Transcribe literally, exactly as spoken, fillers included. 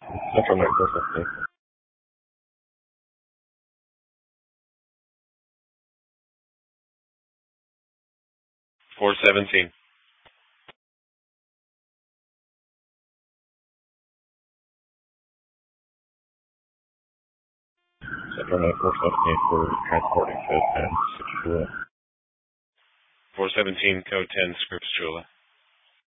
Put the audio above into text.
Central Night four fifteen. four seventeen. Central Night four seventeen for transporting code ten, six Chula. four seventeen, code ten, Scripps Chula.